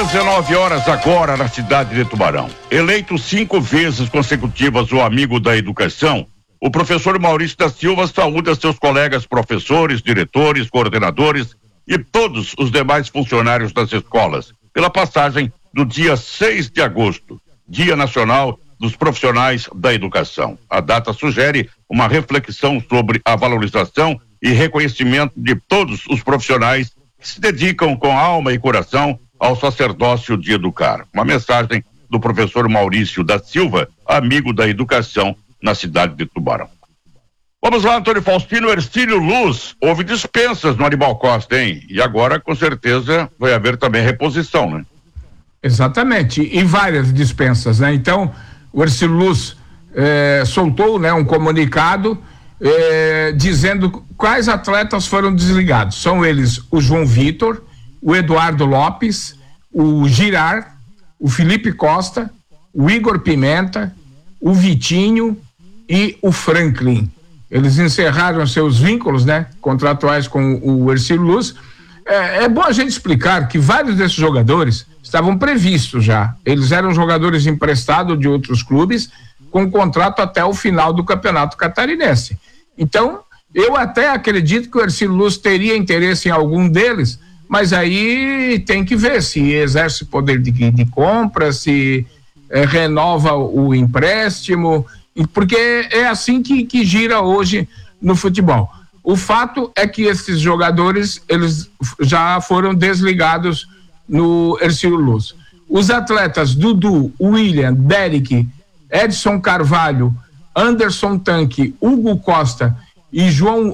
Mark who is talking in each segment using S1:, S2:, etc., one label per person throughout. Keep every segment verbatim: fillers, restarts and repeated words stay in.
S1: dezenove horas agora na cidade de Tubarão. Eleito cinco vezes consecutivas o amigo da educação, o professor Maurício da Silva saúda seus colegas professores, diretores, coordenadores e todos os demais funcionários das escolas pela passagem do dia seis de agosto, Dia Nacional dos Profissionais da Educação. A data sugere uma reflexão sobre a valorização e reconhecimento de todos os profissionais que se dedicam com alma e coração ao sacerdócio de educar. Uma mensagem do professor Maurício da Silva, amigo da educação na cidade de Tubarão. Vamos lá, Antônio Faustino. Hercílio Luz, houve dispensas no Aníbal Costa, hein? E agora, com certeza, vai haver também reposição, né?
S2: Exatamente, e várias dispensas, né? Então, o Hercílio Luz eh, soltou, né, um comunicado eh, dizendo quais atletas foram desligados. São eles o João Vitor, o Eduardo Lopes, o Girard, o Felipe Costa, o Igor Pimenta, o Vitinho e o Franklin. Eles encerraram seus vínculos, né, contratuais com o Hercílio Luz. É, é bom a gente explicar que vários desses jogadores estavam previstos já. Eles eram jogadores emprestados de outros clubes com contrato até o final do Campeonato Catarinense. Então, eu até acredito que o Hercílio Luz teria interesse em algum deles, mas aí tem que ver se exerce poder de, de compra, se é, renova o empréstimo, porque é assim que, que gira hoje no futebol. O fato é que esses jogadores, eles já foram desligados no Hercílio Luz. Os atletas Dudu, William, Derek, Edson Carvalho, Anderson Tanque, Hugo Costa e João, uh,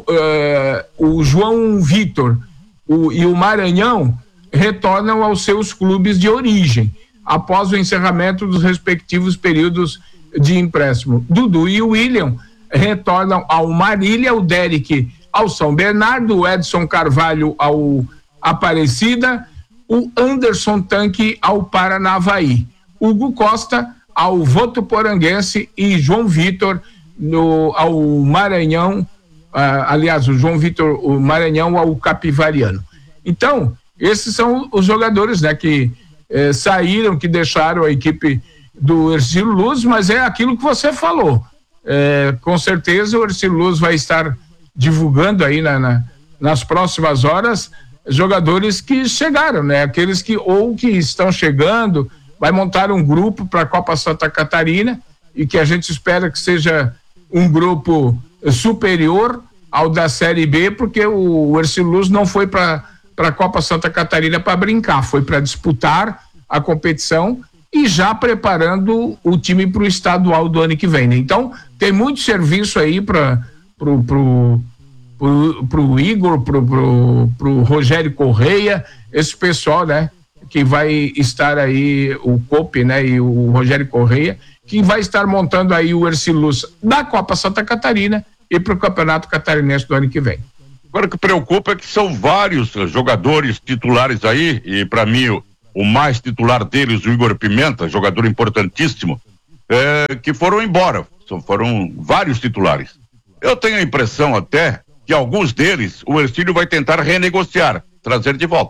S2: o João Vitor o, e o Maranhão retornam aos seus clubes de origem, após o encerramento dos respectivos períodos de empréstimo. Dudu e o William retornam ao Marília, o Derek ao São Bernardo, o Edson Carvalho ao Aparecida, o Anderson Tanque ao Paranavaí, Hugo Costa ao Votuporanguense e João Vitor no, ao Maranhão, ah, aliás, o João Vitor, o Maranhão ao Capivariano. Então, esses são os jogadores, né, que eh, saíram, que deixaram a equipe do Hercílio Luz, mas é aquilo que você falou. É, com certeza o Hercílio Luz vai estar divulgando aí na, na, nas próximas horas jogadores que chegaram, né? Aqueles que ou que estão chegando, vai montar um grupo para a Copa Santa Catarina e que a gente espera que seja um grupo superior ao da Série B, porque o, o Hercílio Luz não foi para para a Copa Santa Catarina para brincar, foi para disputar a competição e já preparando o time para o estadual do ano que vem, né? Então tem muito serviço aí para pro, pro, pro, pro Igor, pro, pro, pro Rogério Correia, esse pessoal, né, que vai estar aí, o Cope, né, e o Rogério Correia, que vai estar montando aí o Hercílio Luz da Copa Santa Catarina e para o Campeonato Catarinense do ano que vem.
S1: Agora o que preocupa é que são vários jogadores titulares aí, e para mim o, o mais titular deles, o Igor Pimenta, jogador importantíssimo, é, que foram embora. Foram vários titulares. Eu tenho a impressão até que alguns deles o Hercílio vai tentar renegociar, trazer de volta.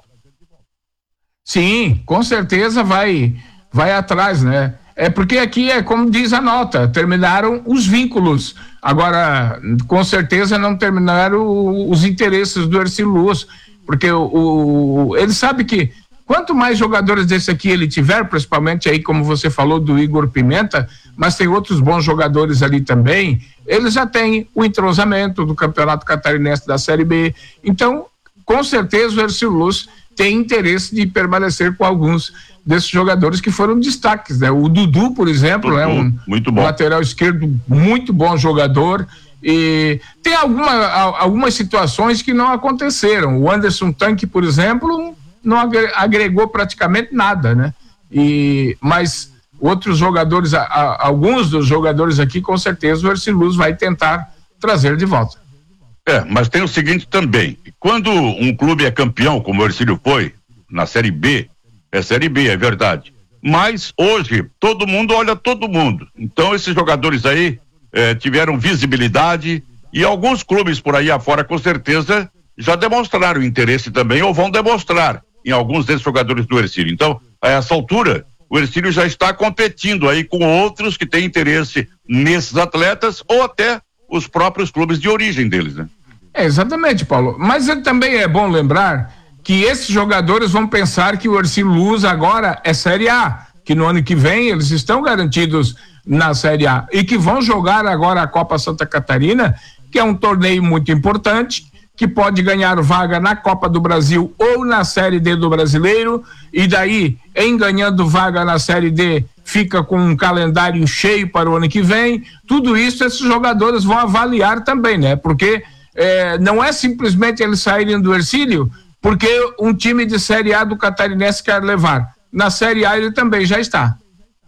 S2: Sim, com certeza vai, vai atrás, né? É porque aqui é como diz a nota, terminaram os vínculos. Agora, com certeza não terminaram os interesses do Hercílio Luz, porque o, o, ele sabe que quanto mais jogadores desse aqui ele tiver, principalmente aí, como você falou, do Igor Pimenta, mas tem outros bons jogadores ali também, ele já tem o entrosamento do Campeonato Catarinense da Série B. Então, com certeza o Hercílio Luz tem interesse de permanecer com alguns desses jogadores que foram destaques, né? O Dudu, por exemplo, é um,
S1: muito bom.
S2: um lateral esquerdo muito bom jogador, e tem alguma, algumas situações que não aconteceram. O Anderson Tanque, por exemplo, não agregou praticamente nada, né? E, mas outros jogadores, a, a, alguns dos jogadores aqui, com certeza o Hercílio Luz vai tentar trazer de volta.
S1: É, mas tem o seguinte também, quando um clube é campeão, como o Hercílio foi, na Série B, é Série B, é verdade, mas hoje todo mundo olha todo mundo, então esses jogadores aí eh, tiveram visibilidade e alguns clubes por aí afora com certeza já demonstraram interesse também ou vão demonstrar em alguns desses jogadores do Hercílio. Então a essa altura, o Hercílio já está competindo aí com outros que têm interesse nesses atletas ou até os próprios clubes de origem deles, né?
S2: É, exatamente, Paulo. Mas também é bom lembrar que esses jogadores vão pensar que o Hercílio Luz agora é Série A, que no ano que vem eles estão garantidos na Série A e que vão jogar agora a Copa Santa Catarina, que é um torneio muito importante, que pode ganhar vaga na Copa do Brasil ou na Série D do Brasileiro, e daí, em ganhando vaga na Série D, fica com um calendário cheio para o ano que vem. Tudo isso esses jogadores vão avaliar também, né? Porque é, não é simplesmente eles saírem do Hercílio porque um time de Série A do Catarinense quer levar. Na Série A ele também já está.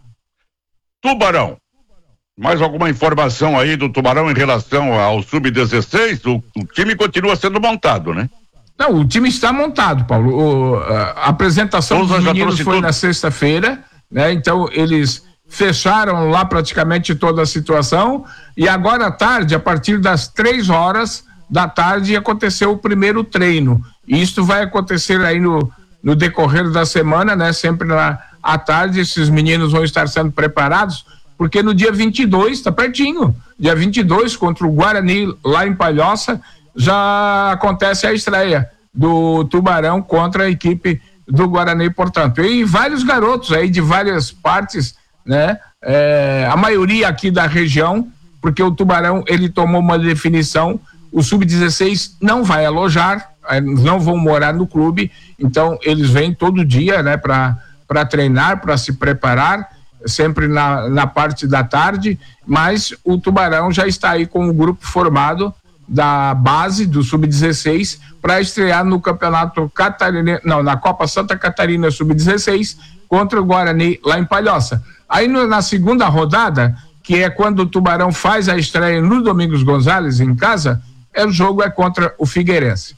S1: Tubarão. Mais alguma informação aí do Tubarão em relação ao sub dezesseis? O, o time continua sendo montado, né?
S2: Não, o time está montado, Paulo. O, a, a apresentação Souza dos meninos foi tudo. na sexta-feira, né? Então eles fecharam lá praticamente toda a situação e agora à tarde, a partir das três horas da tarde, aconteceu o primeiro treino. E isso vai acontecer aí no, no decorrer da semana, né? Sempre na, à tarde, esses meninos vão estar sendo preparados, porque no dia vinte e dois, está pertinho, dia vinte e dois, contra o Guarani, lá em Palhoça, já acontece a estreia do Tubarão contra a equipe do Guarani, portanto. E vários garotos aí de várias partes, né? É, a maioria aqui da região, porque o Tubarão, ele tomou uma definição, o sub dezesseis não vai alojar, não vão morar no clube, então eles vêm todo dia, né, para para treinar, para se preparar, sempre na, na parte da tarde, mas o Tubarão já está aí com o grupo formado da base do sub dezesseis para estrear no campeonato catarinense, não, na Copa Santa Catarina sub dezesseis contra o Guarani lá em Palhoça. Aí no, na segunda rodada, que é quando o Tubarão faz a estreia no Domingos Gonzalez em casa, é, o jogo é contra o Figueirense.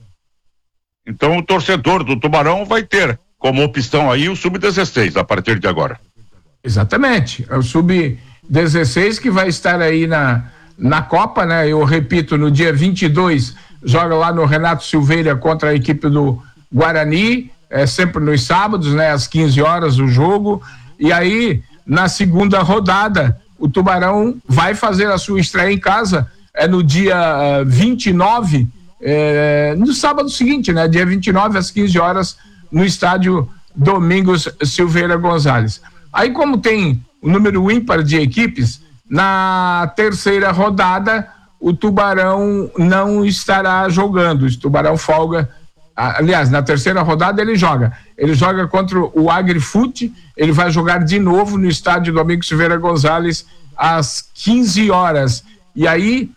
S1: Então o torcedor do Tubarão vai ter como opção aí o sub dezesseis a partir de agora.
S2: Exatamente, é o sub dezesseis que vai estar aí na, na Copa, né? Eu repito, no dia vinte e dois joga lá no Renato Silveira contra a equipe do Guarani, é sempre nos sábados, né? Às quinze horas o jogo, e aí na segunda rodada o Tubarão vai fazer a sua estreia em casa, é no dia uh, vinte e nove, é, no sábado seguinte, né? Dia vinte e nove às quinze horas no estádio Domingos Silveira Gonzalez. Aí, como tem o número ímpar de equipes, na terceira rodada o Tubarão não estará jogando, o Tubarão folga, aliás, na terceira rodada ele joga, ele joga contra o Agrifute, ele vai jogar de novo no estádio Domingos Silveira Gonzalez às quinze horas, e aí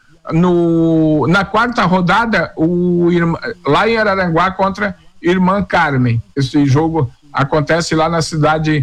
S2: no, na quarta rodada o, lá em Araranguá contra Irmã Carmen, esse jogo acontece lá na cidade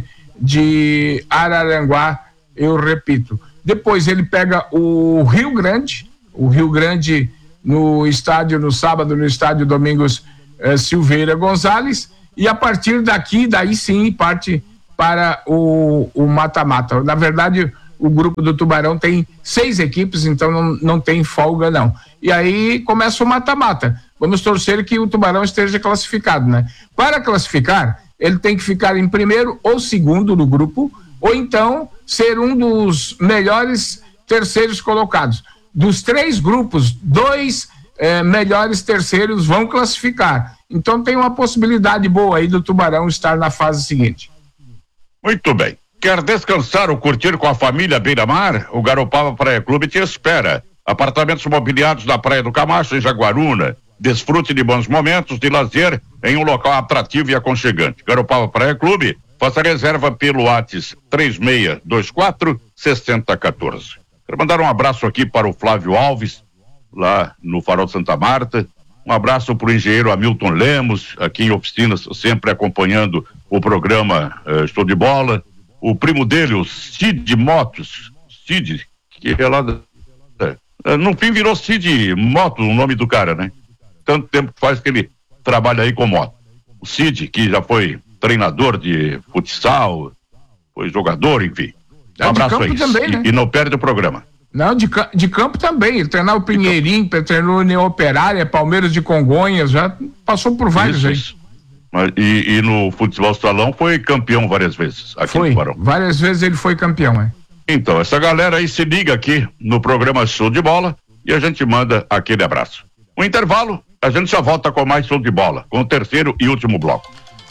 S2: de Araranguá, eu repito. Depois ele pega o Rio Grande, o Rio Grande no estádio, no sábado, no estádio Domingos eh, Silveira Gonzalez, e a partir daqui, daí sim, parte para o, o mata-mata. Na verdade, o grupo do Tubarão tem seis equipes, então não, não tem folga, não. E aí começa o mata-mata. Vamos torcer que o Tubarão esteja classificado, né? Para classificar, ele tem que ficar em primeiro ou segundo no grupo, ou então ser um dos melhores terceiros colocados. Dos três grupos, dois eh, melhores terceiros vão classificar. Então tem uma possibilidade boa aí do Tubarão estar na fase seguinte.
S1: Muito bem. Quer descansar ou curtir com a família Beira-Mar? O Garopaba Praia Clube te espera. Apartamentos mobiliados na Praia do Camacho, em Jaguaruna. Desfrute de bons momentos de lazer em um local atrativo e aconchegante. Garopaba Praia Clube, faça reserva pelo WhatsApp três seis dois quatro, seis zero um quatro. Quero mandar um abraço aqui para o Flávio Alves, lá no Farol Santa Marta. Um abraço para o engenheiro Hamilton Lemos, aqui em Oficinas, sempre acompanhando o programa uh, Show de Bola. O primo dele, o Cid Motos, Cid, que é lá da, uh, no fim virou Cid Moto o nome do cara, né? Tanto tempo que faz que ele trabalha aí com moto. O Cid, que já foi treinador de futsal, foi jogador, enfim. Um abraço aí.
S2: Também, né?
S1: e, e não perde o programa.
S2: Não, de, de campo também. Ele treinou o Pinheirinho, treinou o União Operária, Palmeiras de Congonhas, já passou por vários
S1: isso,
S2: aí.
S1: Isso. E, e no futebol salão foi campeão várias vezes. Aqui
S2: foi,
S1: no Tubarão.
S2: Várias vezes ele foi campeão, é.
S1: Então, essa galera aí se liga aqui no programa Show de Bola e a gente manda aquele abraço. O intervalo, a gente já volta com mais Show de Bola, com o terceiro e último bloco.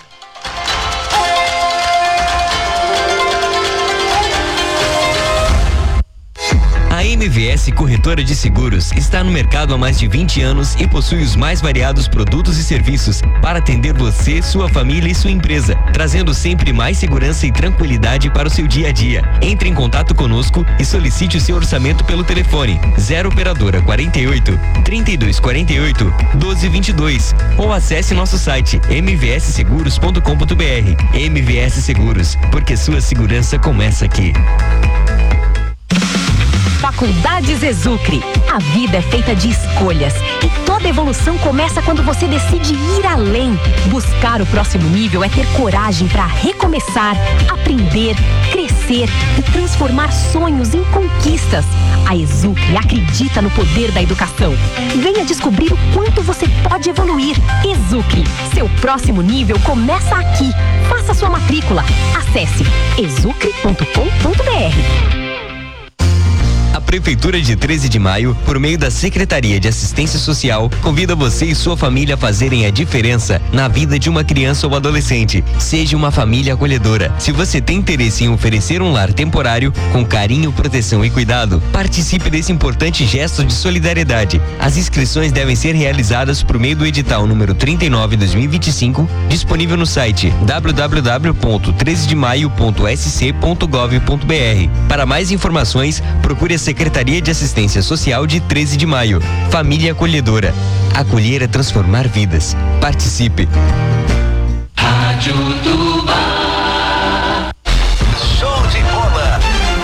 S3: A M V S Corretora de Seguros está no mercado há mais de vinte anos e possui os mais variados produtos e serviços para atender você, sua família e sua empresa, trazendo sempre mais segurança e tranquilidade para o seu dia a dia. Entre em contato conosco e solicite o seu orçamento pelo telefone zero operadora quarenta e oito, trinta e dois quarenta e oito, doze vinte e dois ou acesse nosso site m v s seguros ponto com ponto b r. M V S Seguros, porque sua segurança começa aqui.
S4: Faculdades Exucre. A vida é feita de escolhas e toda evolução começa quando você decide ir além. Buscar o próximo nível é ter coragem para recomeçar, aprender, crescer e transformar sonhos em conquistas. A Exucre acredita no poder da educação. Venha descobrir o quanto você pode evoluir. Exucre, seu próximo nível começa aqui. Faça sua matrícula. Acesse exucre ponto com ponto b r.
S3: A Prefeitura de treze de Maio, por meio da Secretaria de Assistência Social, convida você e sua família a fazerem a diferença na vida de uma criança ou adolescente. Seja uma família acolhedora. Se você tem interesse em oferecer um lar temporário, com carinho, proteção e cuidado, participe desse importante gesto de solidariedade. As inscrições devem ser realizadas por meio do edital número trinta e nove barra dois mil e vinte e cinco, disponível no site w w w ponto treze de maio ponto s c ponto gov ponto b r. Para mais informações, procure a Secretaria de Assistência Social de treze de Maio. Família acolhedora. Acolher é transformar vidas. Participe.
S5: Rádio Tuba. Show de bola.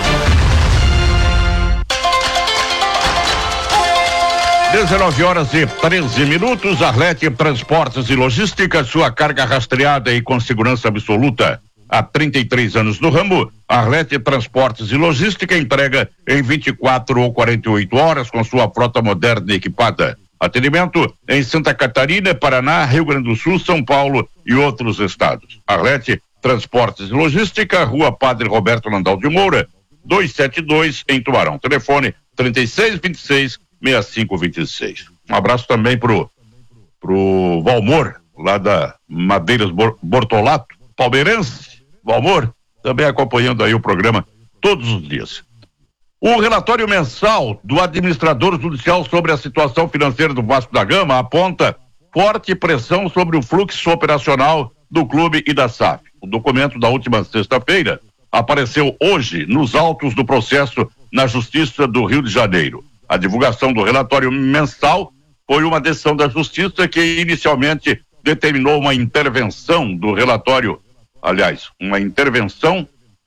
S1: dezenove horas e treze minutos. Arlete Transportes e Logística, sua carga rastreada e com segurança absoluta. Há trinta e três anos no ramo, Arlete Transportes e Logística entrega em vinte e quatro ou quarenta e oito horas com sua frota moderna e equipada. Atendimento em Santa Catarina, Paraná, Rio Grande do Sul, São Paulo e outros estados. Arlete Transportes e Logística, Rua Padre Roberto Landau de Moura, duzentos e setenta e dois, em Tubarão. Telefone trinta e seis, vinte e seis, sessenta e cinco vinte e seis. Um abraço também pro, pro Valmor, lá da Madeiras Bortolato, palmeirense. Valmor, também acompanhando aí o programa todos os dias. O relatório mensal do administrador judicial sobre a situação financeira do Vasco da Gama aponta forte pressão sobre o fluxo operacional do clube e da S A F. O documento da última sexta-feira apareceu hoje nos autos do processo na Justiça do Rio de Janeiro. A divulgação do relatório mensal foi uma decisão da Justiça que inicialmente determinou uma intervenção do relatório Aliás, uma intervenção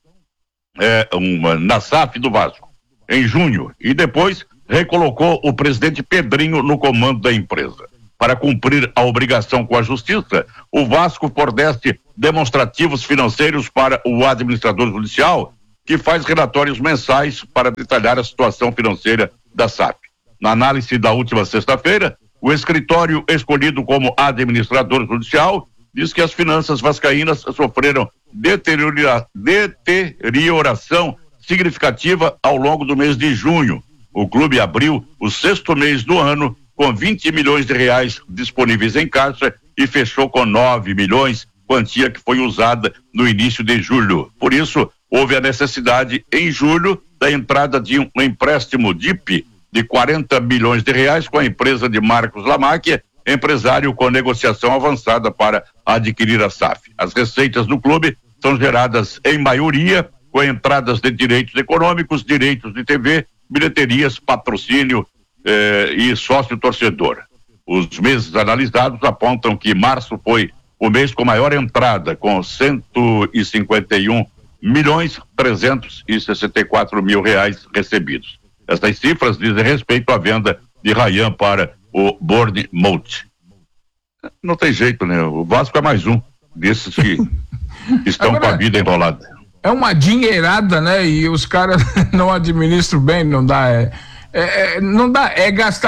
S1: é, uma, na S A F do Vasco, em junho, e depois recolocou o presidente Pedrinho no comando da empresa. Para cumprir a obrigação com a Justiça, o Vasco fornece demonstrativos financeiros para o administrador judicial, que faz relatórios mensais para detalhar a situação financeira da S A F. Na análise da última sexta-feira, o escritório escolhido como administrador judicial diz que as finanças vascaínas sofreram deteriora, deterioração significativa ao longo do mês de junho. O clube abriu o sexto mês do ano com vinte milhões de reais disponíveis em caixa e fechou com nove milhões, quantia que foi usada no início de julho. Por isso, houve a necessidade em julho da entrada de um empréstimo D I P de quarenta milhões de reais com a empresa de Marcos Lamáquia, empresário com negociação avançada para adquirir a S A F. As receitas do clube são geradas em maioria com entradas de direitos econômicos, direitos de T V, bilheterias, patrocínio eh, e sócio-torcedor. Os meses analisados apontam que março foi o mês com maior entrada, com cento e cinquenta e um milhões trezentos e sessenta e quatro mil reais recebidos. Essas cifras dizem respeito à venda de Ryan para o Bournemouth. Não tem jeito, né? O Vasco é mais um desses que estão Agora, com a vida enrolada.
S2: É uma dinheirada, né? E os caras não administram bem, não dá. É, é, não dá, é gastar.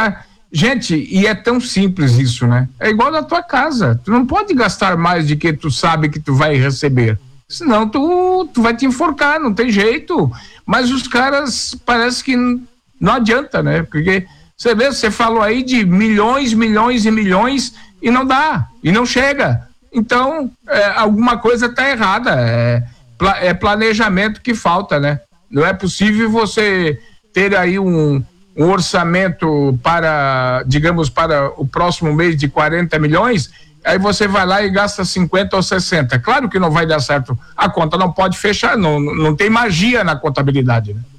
S2: Gente, e é tão simples isso, né? É igual na tua casa. Tu não pode gastar mais de que tu sabe que tu vai receber. Senão tu, tu vai te enforcar, não tem jeito. Mas os caras parece que não adianta, né? Porque você vê, você falou aí de milhões, milhões e milhões e não dá, e não chega. Então, é, alguma coisa tá errada. É, é planejamento que falta, né? Não é possível você ter aí um, um orçamento para, digamos, para o próximo mês de quarenta milhões, aí você vai lá e gasta cinquenta ou sessenta. Claro que não vai dar certo. A conta não pode fechar, não, não tem magia na contabilidade, né?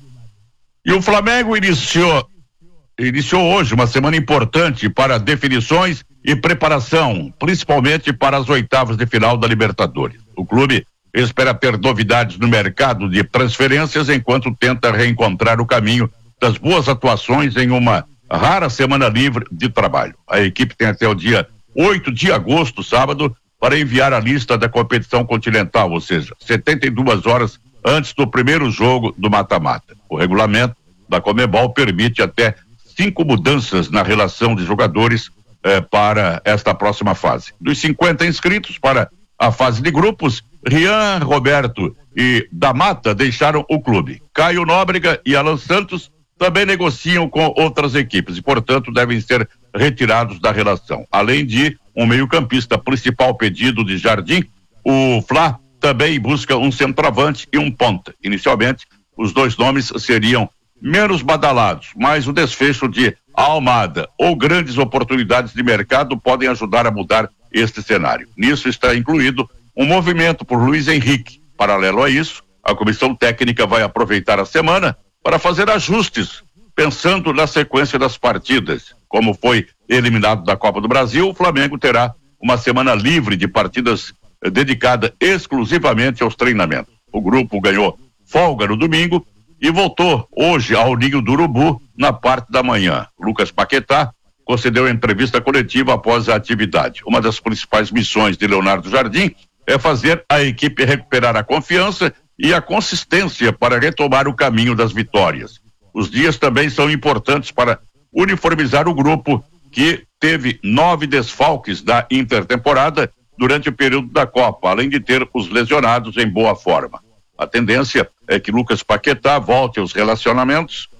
S1: E o Flamengo iniciou, iniciou hoje uma semana importante para definições e preparação, principalmente para as oitavas de final da Libertadores. O clube espera ter novidades no mercado de transferências enquanto tenta reencontrar o caminho das boas atuações em uma rara semana livre de trabalho. A equipe tem até o dia oito de agosto, sábado, para enviar a lista da competição continental, ou seja, setenta e duas horas antes do primeiro jogo do mata-mata. O regulamento da Conmebol permite até cinco mudanças na relação de jogadores eh, para esta próxima fase. Dos cinquenta inscritos para a fase de grupos, Rian, Roberto e da Mata deixaram o clube. Caio Nóbrega e Alan Santos também negociam com outras equipes e, portanto, devem ser retirados da relação. Além de um meio-campista principal pedido de Jardim, o Fla também busca um centroavante e um ponta. Inicialmente, os dois nomes seriam menos badalados, mas o desfecho de Almada ou grandes oportunidades de mercado podem ajudar a mudar este cenário. Nisso está incluído um movimento por Luiz Henrique. Paralelo a isso, a comissão técnica vai aproveitar a semana para fazer ajustes, pensando na sequência das partidas. Como foi eliminado da Copa do Brasil, o Flamengo terá uma semana livre de partidas eh, dedicada exclusivamente aos treinamentos. O grupo ganhou folga no domingo e voltou hoje ao Ninho do Urubu na parte da manhã. Lucas Paquetá concedeu entrevista coletiva após a atividade. Uma das principais missões de Leonardo Jardim é fazer a equipe recuperar a confiança e a consistência para retomar o caminho das vitórias. Os dias também são importantes para uniformizar o grupo, que teve nove desfalques da intertemporada durante o período da Copa, além de ter os lesionados em boa forma. A tendência é que Lucas Paquetá volte aos relacionamentos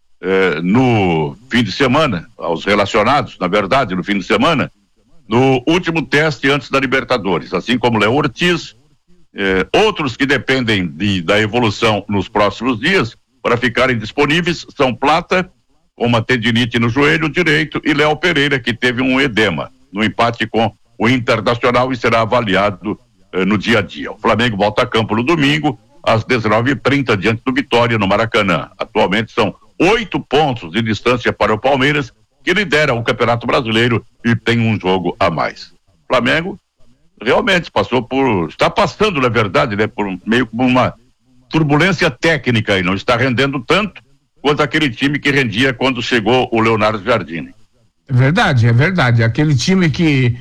S1: eh, no fim de semana, aos relacionados, na verdade, no fim de semana, no último teste antes da Libertadores, assim como Léo Ortiz, eh, outros que dependem de, da evolução nos próximos dias para ficarem disponíveis são Plata, com uma tendinite no joelho direito, e Léo Pereira, que teve um edema no empate com o Internacional e será avaliado eh, no dia a dia. O Flamengo volta a campo no domingo, às dezenove e trinta, diante do Vitória, no Maracanã. Atualmente são oito pontos de distância para o Palmeiras, que lidera o Campeonato Brasileiro e tem um jogo a mais. O Flamengo realmente passou por, está passando, na verdade, né, por meio como uma turbulência técnica e não está rendendo tanto quanto aquele time que rendia quando chegou o Leonardo Jardim.
S2: É verdade, é verdade. Aquele time que,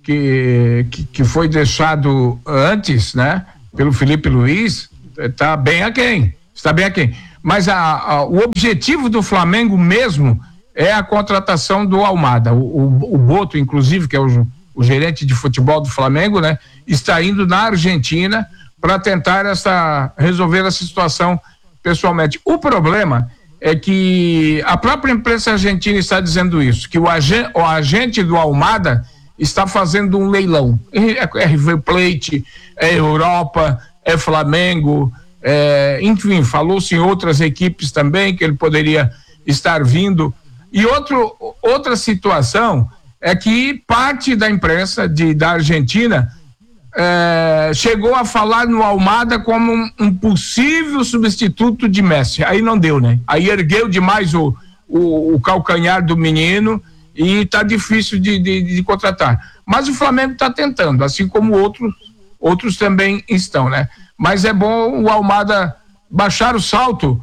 S2: que, que, que foi deixado antes, né, pelo Felipe Luiz, está bem aquém, está bem aquém. Mas a, a, o objetivo do Flamengo mesmo é a contratação do Almada. O, o, o Boto, inclusive, que é o, o gerente de futebol do Flamengo, né, está indo na Argentina para tentar essa, resolver essa situação pessoalmente. O problema é que a própria imprensa argentina está dizendo isso, que o, agen, o agente do Almada está fazendo um leilão. É, é River Plate, é Europa, é Flamengo, é, enfim, falou-se em outras equipes também que ele poderia estar vindo. E outro, outra situação é que parte da imprensa de, da Argentina é, chegou a falar no Almada como um, um possível substituto de Messi. Aí não deu, né? Aí ergueu demais o, o, o calcanhar do menino e tá difícil de, de, de contratar. Mas o Flamengo está tentando, assim como outros, outros também estão, né? Mas é bom o Almada baixar o salto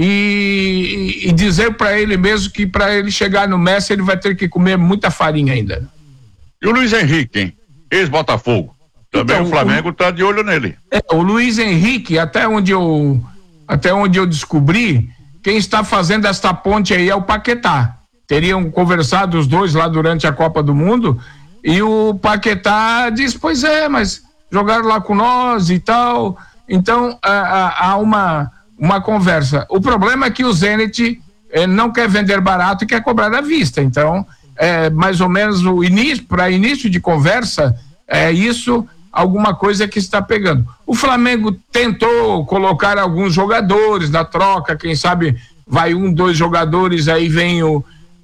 S2: e, e, e dizer para ele mesmo que para ele chegar no Messi ele vai ter que comer muita farinha ainda.
S1: E o Luiz Henrique, hein? Ex-Botafogo. Também então, o Flamengo está de olho nele.
S2: É, o Luiz Henrique, até onde eu até onde eu descobri, quem está fazendo esta ponte aí é o Paquetá. teriam conversado os dois lá durante a Copa do Mundo, e o Paquetá diz, pois é, mas jogaram lá com nós e tal, então há, há uma, uma conversa. O problema é que o Zenit eh, não quer vender barato e quer cobrar à vista, então é mais ou menos o início, para início de conversa, é isso, alguma coisa que está pegando. O Flamengo tentou colocar alguns jogadores na troca, quem sabe vai um, dois jogadores, aí vem o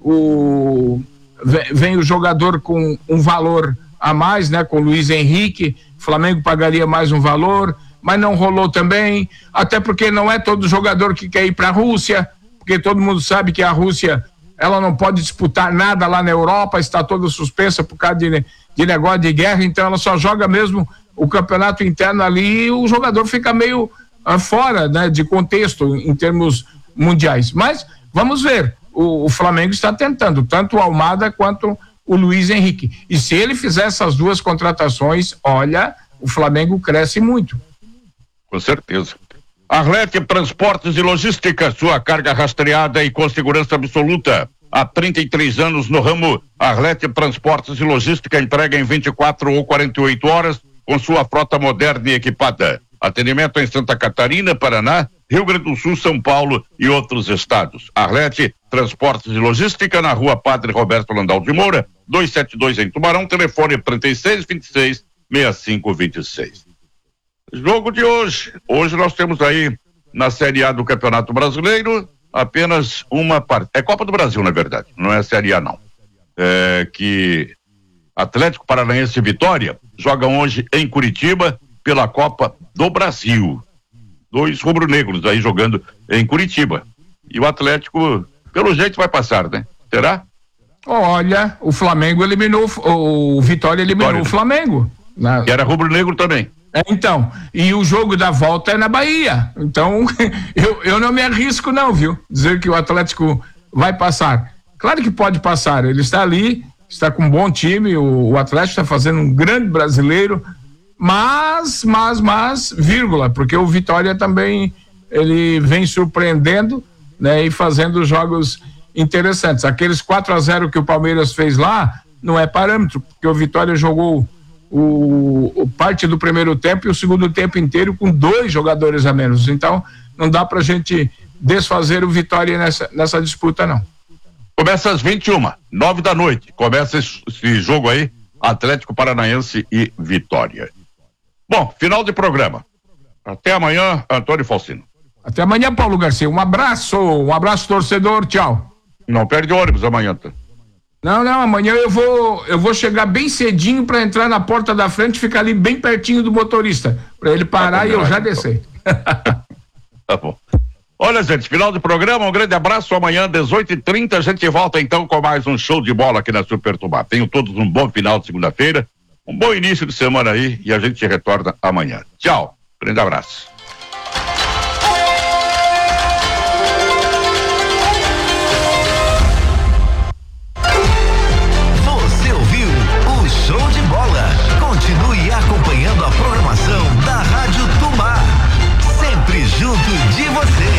S2: O, vem o jogador com um valor a mais, né? Com o Luiz Henrique, o Flamengo pagaria mais um valor, mas não rolou também, até porque não é todo jogador que quer ir para a Rússia, porque todo mundo sabe que a Rússia, ela não pode disputar nada lá na Europa, está toda suspensa por causa de, de negócio de guerra, então ela só joga mesmo o campeonato interno ali, e o jogador fica meio uh, fora, né? De contexto em termos mundiais, mas vamos ver. O, o Flamengo está tentando, tanto o Almada quanto o Luiz Henrique. E se ele fizer essas duas contratações, olha, o Flamengo cresce muito.
S1: Com certeza. Arlete Transportes e Logística, sua carga rastreada e com segurança absoluta. Há trinta e três anos no ramo, Arlete Transportes e Logística entrega em vinte e quatro ou quarenta e oito horas com sua frota moderna e equipada. Atendimento em Santa Catarina, Paraná, Rio Grande do Sul, São Paulo e outros estados. Arlete Transportes e Logística, na rua Padre Roberto Landau de Moura, duzentos e setenta e dois em Tubarão, telefone trinta e seis, vinte e seis, sessenta e cinco, vinte e seis. Jogo de hoje. Hoje nós temos aí, na Série A do Campeonato Brasileiro, apenas uma parte. É Copa do Brasil, na verdade, não é Série A, não. É que Atlético Paranaense e Vitória jogam hoje em Curitiba pela Copa do Brasil. Dois rubro-negros aí jogando em Curitiba. E o Atlético, pelo jeito, vai passar, né? Será?
S2: Olha, o Flamengo eliminou, o Vitória eliminou Vitória, o Flamengo.
S1: Na... Que era rubro-negro também.
S2: É, então, e o jogo da volta é na Bahia. Então, eu, eu não me arrisco não, viu? Dizer que o Atlético vai passar. Claro que pode passar, ele está ali, está com um bom time, o, o Atlético está fazendo um grande brasileiro, mas, mas, mas, vírgula, porque o Vitória também, ele vem surpreendendo, né, e fazendo jogos interessantes. Aqueles quatro a zero que o Palmeiras fez lá, não é parâmetro, porque o Vitória jogou o, o parte do primeiro tempo e o segundo tempo inteiro com dois jogadores a menos, então não dá pra gente desfazer o Vitória nessa, nessa disputa, não.
S1: Começa às vinte e uma, nove da noite, começa esse, esse jogo aí, Atlético Paranaense e Vitória. Bom, final de programa. Até amanhã, Antônio Falcino.
S2: Até amanhã, Paulo Garcia. Um abraço, um abraço, torcedor. Tchau.
S1: Não perde ônibus amanhã, tá?
S2: Não, não, amanhã eu vou, eu vou chegar bem cedinho para entrar na porta da frente e ficar ali bem pertinho do motorista, para ele parar tá, e eu já descer.
S1: Tá bom. Olha, gente, final do programa, um grande abraço. Amanhã, dezoito e trinta, a gente volta então com mais um show de bola aqui na Super Tubá. Tenham todos um bom final de segunda-feira, um bom início de semana aí e a gente retorna amanhã. Tchau, grande abraço.
S5: Você ouviu o Show de Bola. Continue acompanhando a programação da Rádio Tubá. Sempre junto de você.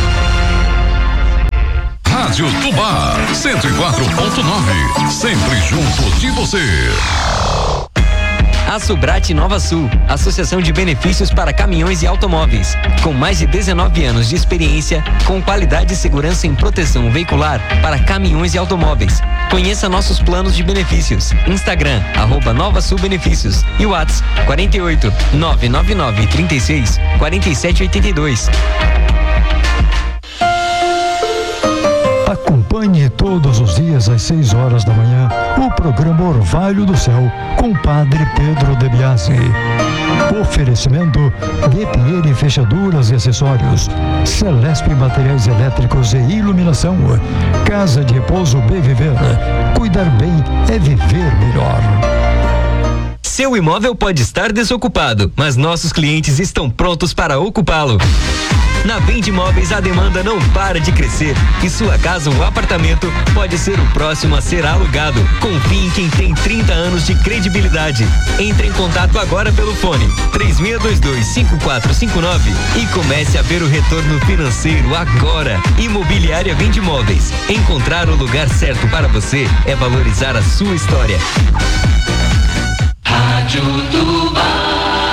S6: Rádio Tubá, cento e quatro ponto nove. Sempre junto de você.
S3: A Subrate Nova Sul, Associação de Benefícios para Caminhões e Automóveis. Com mais de dezenove anos de experiência, com qualidade e segurança em proteção veicular para caminhões e automóveis. Conheça nossos planos de benefícios. Instagram, arroba Nova Sul Benefícios. E WhatsApp, quarenta e oito, nove nove nove, trinta e seis, quarenta e sete oitenta e dois.
S7: Acompanhe todos os dias às seis horas da manhã o programa Orvalho do Céu com o Padre Pedro De Biasi. Oferecimento de Pinheiro Fechaduras e Acessórios, Celespe Materiais Elétricos e Iluminação, Casa de Repouso Bem Viver. Cuidar bem é viver melhor.
S3: Seu imóvel pode estar desocupado, mas nossos clientes estão prontos para ocupá-lo. Na Vende Imóveis a demanda não para de crescer e sua casa ou apartamento pode ser o próximo a ser alugado. Confie em quem tem trinta anos de credibilidade. Entre em contato agora pelo fone três seis dois dois, cinco quatro cinco nove e comece a ver o retorno financeiro agora. Imobiliária Vende Imóveis. Encontrar o lugar certo para você é valorizar a sua história.
S8: Rádio Tubá.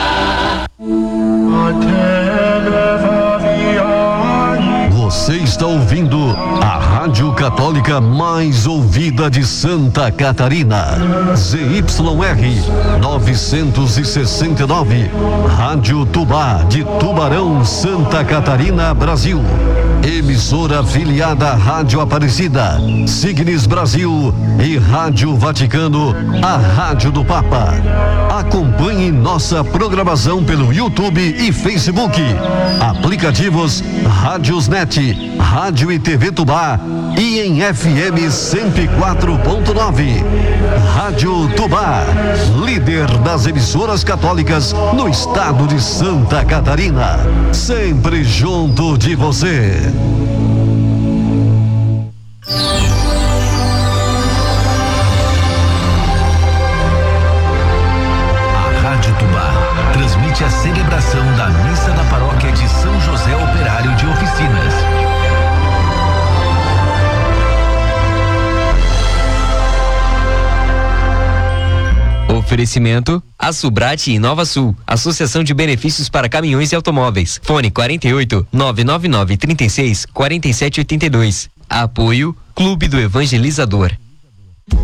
S5: Você está ouvindo a Rádio Católica mais ouvida de Santa Catarina. Z Y R novecentos e sessenta e nove. Rádio Tubá de Tubarão, Santa Catarina, Brasil. Emissora afiliada à Rádio Aparecida, Signes Brasil e Rádio Vaticano, a Rádio do Papa. Acompanhe nossa programação pelo YouTube e Facebook. Aplicativos Rádiosnet, Rádio e T V Tubá e em F M cento e quatro ponto nove. Rádio Tubá, líder das emissoras católicas no estado de Santa Catarina. Sempre junto de você. A Rádio Tubá transmite a celebração da missa da paróquia de São José Operário de Oficinas.
S3: Oferecimento A Subrate e Nova Sul, Associação de Benefícios para Caminhões e Automóveis. Fone quarenta e oito, nove nove nove, trinta e seis, quarenta e sete oitenta e dois. Apoio Clube do Evangelizador.